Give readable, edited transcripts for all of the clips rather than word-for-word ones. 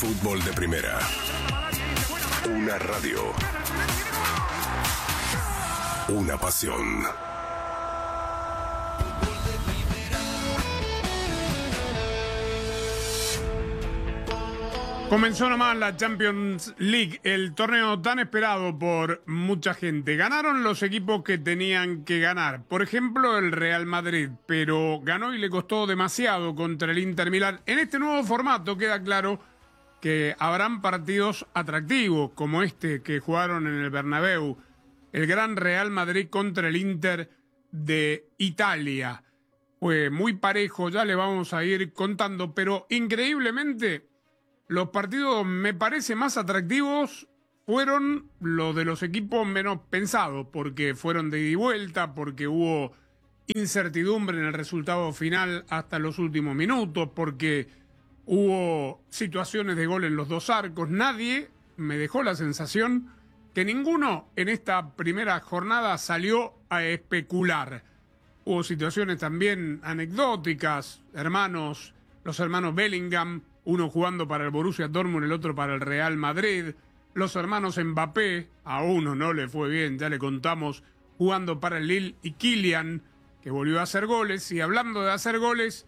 Fútbol de Primera. Una radio. Una pasión. Comenzó nomás la Champions League, el torneo tan esperado por mucha gente. Ganaron los equipos que tenían que ganar. Por ejemplo, el Real Madrid, pero ganó y le costó demasiado contra el Inter Milán. En este nuevo formato queda claro que habrán partidos atractivos, como este que jugaron en el Bernabéu. El gran Real Madrid contra el Inter de Italia. Fue muy parejo, ya le vamos a ir contando, pero increíblemente los partidos, me parece, más atractivos fueron los de los equipos menos pensados, porque fueron de ida y vuelta, porque hubo incertidumbre en el resultado final hasta los últimos minutos, porque hubo situaciones de gol en los dos arcos. Nadie me dejó la sensación que ninguno en esta primera jornada salió a especular. Hubo situaciones también anecdóticas, los hermanos Bellingham, uno jugando para el Borussia Dortmund, el otro para el Real Madrid. Los hermanos Mbappé, a uno no le fue bien, ya le contamos, jugando para el Lille, y Kylian, que volvió a hacer goles. Y hablando de hacer goles,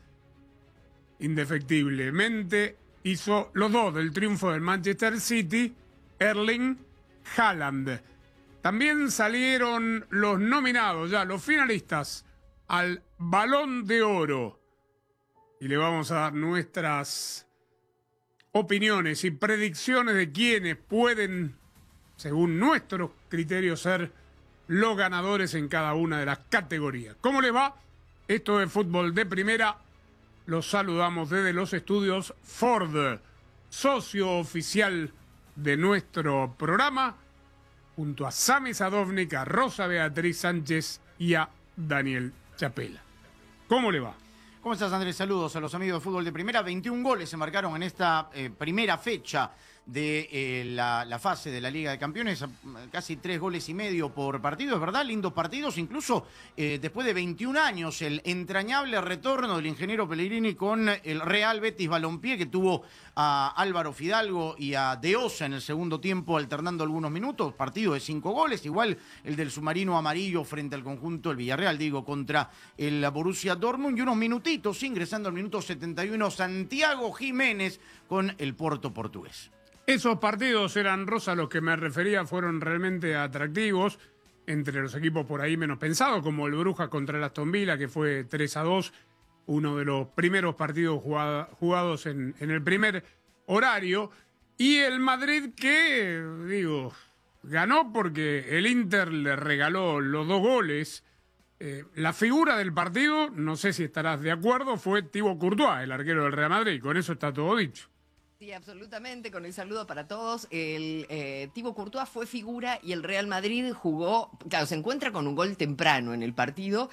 indefectiblemente hizo los dos del triunfo del Manchester City, Erling Haaland. También salieron los nominados, ya los finalistas al Balón de Oro. Y le vamos a dar nuestras opiniones y predicciones de quienes pueden, según nuestros criterios, ser los ganadores en cada una de las categorías. ¿Cómo les va? Esto es Fútbol de Primera. Los saludamos desde los estudios Ford, socio oficial de nuestro programa, junto a Sami Sadovnik, a Rosa Beatriz Sánchez y a Daniel Chapela. ¿Cómo le va? ¿Cómo estás, Andrés? Saludos a los amigos de Fútbol de Primera. 21 goles se marcaron en esta primera fecha de la fase de la Liga de Campeones, casi 3 goles y medio por partido, es verdad, lindos partidos, incluso después de 21 años, el entrañable retorno del ingeniero Pellegrini con el Real Betis Balompié, que tuvo a Álvaro Fidalgo y a De Osa en el segundo tiempo alternando algunos minutos, partido de 5 goles, igual el del submarino amarillo frente al conjunto del Villarreal, contra el Borussia Dortmund, y unos minutitos, ingresando al minuto 71, Santiago Jiménez con el Porto portugués. Esos partidos eran, Rosa, los que me refería, fueron realmente atractivos entre los equipos por ahí menos pensados, como el Brujas contra el Aston Villa, que fue 3-2, uno de los primeros partidos jugados en el primer horario, y el Madrid que, ganó porque el Inter le regaló los 2 goles. La figura del partido, no sé si estarás de acuerdo, fue Thibaut Courtois, el arquero del Real Madrid, con eso está todo dicho. Sí, absolutamente, con el saludo para todos. El Thibaut Courtois fue figura y el Real Madrid jugó, claro, se encuentra con un gol temprano en el partido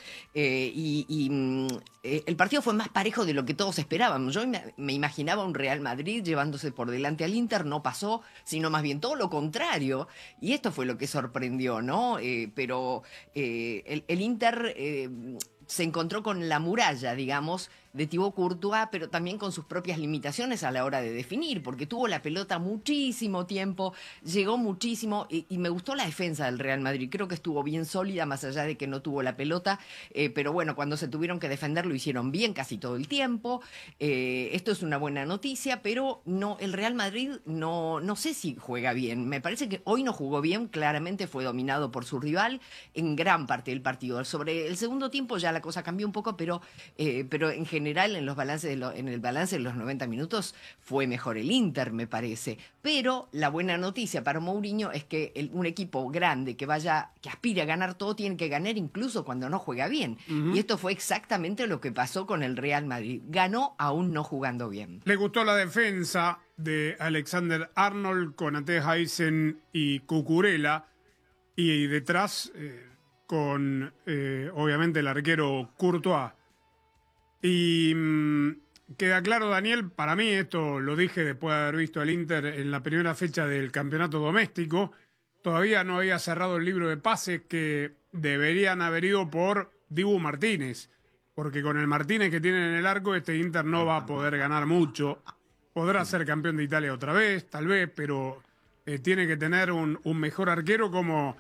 el partido fue más parejo de lo que todos esperábamos. Yo me imaginaba un Real Madrid llevándose por delante al Inter, no pasó, sino más bien todo lo contrario, y esto fue lo que sorprendió, ¿no? Pero el Inter se encontró con la muralla, digamos, de Thibaut Courtois, pero también con sus propias limitaciones a la hora de definir, porque tuvo la pelota muchísimo tiempo, llegó muchísimo, y me gustó la defensa del Real Madrid. Creo que estuvo bien sólida, más allá de que no tuvo la pelota, pero bueno, cuando se tuvieron que defender lo hicieron bien casi todo el tiempo. Esto es una buena noticia, pero no, el Real Madrid no sé si juega bien. Me parece que hoy no jugó bien, claramente fue dominado por su rival en gran parte del partido. Sobre el segundo tiempo ya la cosa cambió un poco, pero en general en el balance de los 90 minutos fue mejor el Inter, me parece. Pero la buena noticia para Mourinho es que un equipo grande que aspire a ganar todo tiene que ganar incluso cuando no juega bien. Y esto fue exactamente lo que pasó con el Real Madrid. Ganó aún no jugando bien. Le gustó la defensa de Alexander Arnold con Ate Heisen y Cucurella, y detrás con obviamente el arquero Courtois. Y queda claro, Daniel, para mí, esto lo dije después de haber visto al Inter en la primera fecha del campeonato doméstico, todavía no había cerrado el libro de pases que deberían haber ido por Dibu Martínez, porque con el Martínez que tienen en el arco este Inter no va a poder ganar mucho. Podrá ser campeón de Italia otra vez, tal vez, pero tiene que tener un mejor arquero como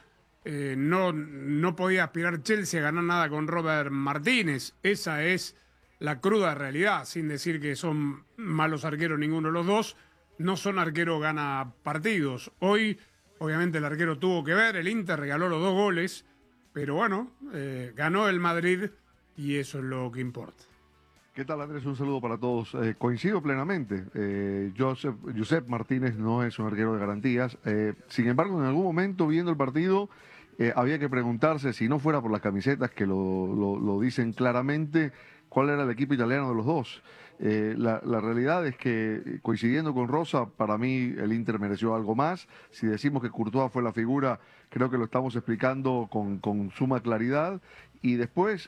no podía aspirar Chelsea a ganar nada con Robert Martínez. Esa es la cruda realidad, sin decir que son malos arqueros ninguno de los dos. No son arqueros gana partidos. Hoy, obviamente, el arquero tuvo que ver, el Inter regaló los 2 goles, pero bueno, ganó el Madrid y eso es lo que importa. ¿Qué tal, Andrés? Un saludo para todos. Coincido plenamente. Josep Martínez no es un arquero de garantías. Sin embargo, en algún momento, viendo el partido, había que preguntarse, si no fuera por las camisetas que lo dicen claramente, cuál era el equipo italiano de los dos. La realidad es que, coincidiendo con Rosa, para mí el Inter mereció algo más. Si decimos que Courtois fue la figura, creo que lo estamos explicando con suma claridad. Y después...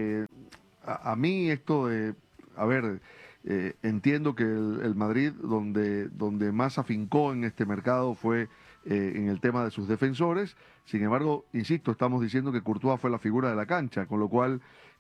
A mí esto de, entiendo que el Madrid donde más afincó en este mercado fue en el tema de sus defensores. Sin embargo, insisto, estamos diciendo que Courtois fue la figura de la cancha, con lo cual,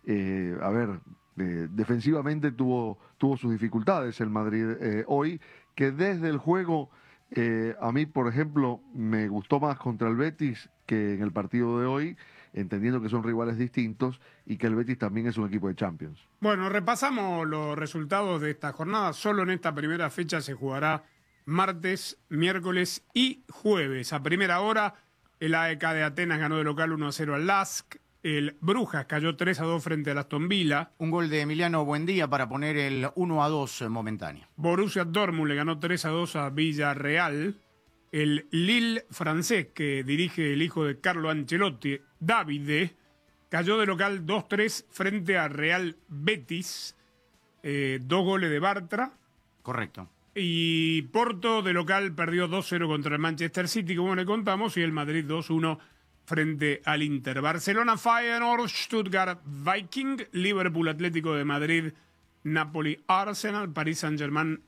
defensivamente tuvo sus dificultades el Madrid hoy, que desde el juego, a mí, por ejemplo, me gustó más contra el Betis que en el partido de hoy, entendiendo que son rivales distintos y que el Betis también es un equipo de Champions. Bueno, repasamos los resultados de esta jornada. Solo en esta primera fecha se jugará martes, miércoles y jueves. A primera hora, el AEK de Atenas ganó de local 1-0 al LASK. El Brujas cayó 3-2 frente al Aston Villa. Un gol de Emiliano Buendía para poner el 1-2 momentáneo. Borussia Dortmund le ganó 3-2 a Villarreal. El Lille francés, que dirige el hijo de Carlo Ancelotti, Davide, cayó de local 2-3 frente a Real Betis. 2 goles de Bartra. Correcto. Y Porto de local perdió 2-0 contra el Manchester City, como le contamos, y el Madrid 2-1 frente al Inter. Barcelona, Feyenoord, Stuttgart, Viking, Liverpool, Atlético de Madrid, Napoli, Arsenal, Paris Saint-Germain,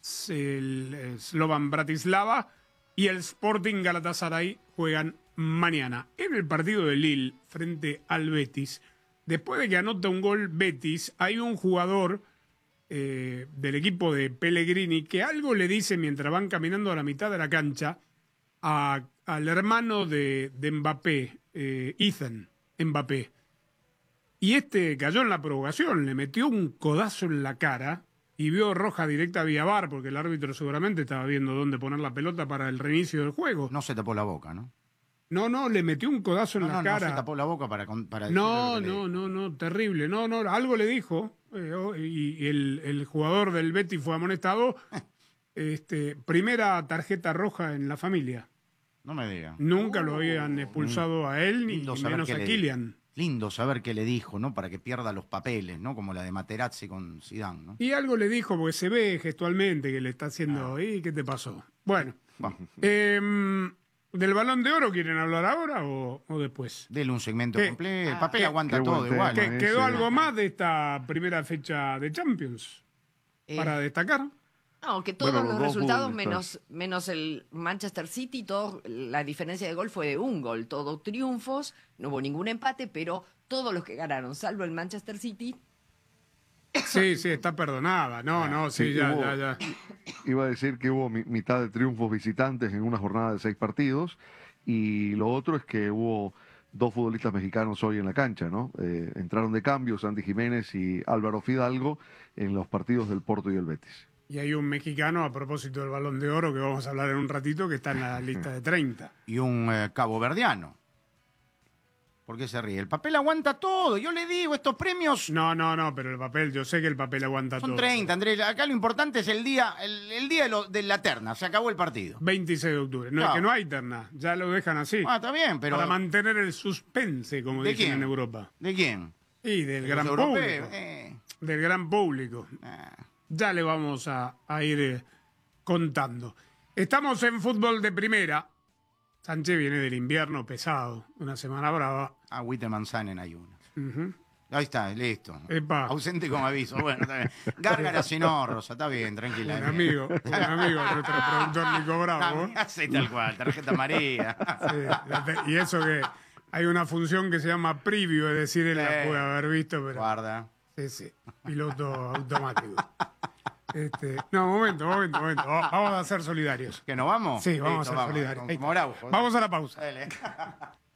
el Slovan Bratislava y el Sporting Galatasaray juegan mañana. En el partido de Lille frente al Betis, después de que anota un gol Betis, hay un jugador del equipo de Pellegrini que algo le dice mientras van caminando a la mitad de la cancha al hermano de Mbappé, Ethan Mbappé. Y este cayó en la provocación, le metió un codazo en la cara y vio roja directa vía VAR, porque el árbitro seguramente estaba viendo dónde poner la pelota para el reinicio del juego. No se tapó la boca, ¿no? No, le metió un codazo en la cara. No se tapó la boca para No, terrible. No, algo le dijo. Y el jugador del Betis fue amonestado. Primera tarjeta roja en la familia. No me diga. Nunca lo habían expulsado a él, ni menos a Kylian. Lindo saber qué le dijo, ¿no? Para que pierda los papeles, ¿no? Como la de Materazzi con Zidane, ¿no? Y algo le dijo, porque se ve gestualmente que le está haciendo, ¿y qué te pasó? Bueno, ¿del Balón de Oro quieren hablar ahora o después? Dele un segmento completo. El papel aguanta todo tema, igual. ¿Quedó algo más de esta primera fecha de Champions para destacar? No, que todos Bueno, los los dos resultados menos el Manchester City, la diferencia de gol fue de un gol, todo triunfos, no hubo ningún empate, pero todos los que ganaron, salvo el Manchester City. Sí, está perdonada. Sí, ya. Iba a decir que hubo mitad de triunfos visitantes en una jornada de 6 partidos, y lo otro es que hubo 2 futbolistas mexicanos hoy en la cancha, ¿no? Entraron de cambio Santi Jiménez y Álvaro Fidalgo en los partidos del Porto y el Betis. Y hay un mexicano, a propósito del Balón de Oro, que vamos a hablar en un ratito, que está en la lista de 30. Y un caboverdiano. ¿Por qué se ríe? El papel aguanta todo. Yo le digo, estos premios... No, pero el papel, yo sé que el papel aguanta todo. Son 30, Andrés. Acá lo importante es el día de la terna. Se acabó el partido. 26 de octubre. No, es que no hay terna. Ya lo dejan así. Está bien, pero... Para mantener el suspense, como ¿De dicen quién? en Europa. ¿De quién? Y del ¿De gran los público. europeos? Del gran público. Ya le vamos a ir contando. Estamos en fútbol de primera. Sánchez viene del invierno pesado, una semana brava. Agüita manzana en ayunas. Uh-huh. Ahí está, listo. Epa. Ausente con aviso. Bueno, está bien. Gárgara si no, Rosa, está bien, tranquila. Un amigo, nuestro productor Nico Bravo. Así tal cual, tarjeta amarilla. Sí, y eso que hay una función que se llama preview, es decir, él la puede haber visto, pero... Guarda. Sí, piloto automático. No, momento. Vamos a ser solidarios. ¿Que nos vamos? Sí, vamos Listo, a ser solidarios. Como Araujo. Vamos a la pausa. Dale.